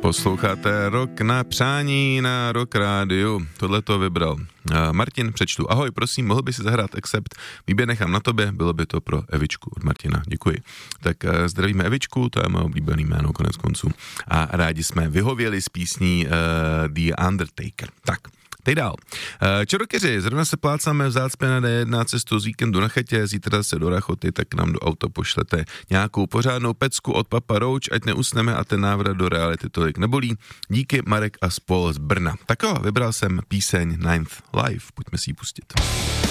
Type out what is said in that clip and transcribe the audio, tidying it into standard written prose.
Posloucháte Rock na přání na Rock Rádiu. Tohle to vybral Martin, přečtu. Ahoj, prosím, mohl by si zahrát Accept? Výběr nechám na tobě, bylo by to pro Evičku od Martina. Děkuji. Tak zdravíme Evičku, to je moje oblíbený jméno konec konců. A rádi jsme vyhověli s písní The Undertaker. Tak. Teď dál. Čorokeři, zrovna se plácáme v zácpě na D1 cestu z víkendu na chatě, zítra se do Rachoty, tak nám do auta pošlete nějakou pořádnou pecku od Papa Roach, ať neusneme a ten návrat do reality tolik nebolí. Díky, Marek a spol z Brna. Tak jo, vybral jsem píseň Ninth Life, pojďme si ji pustit.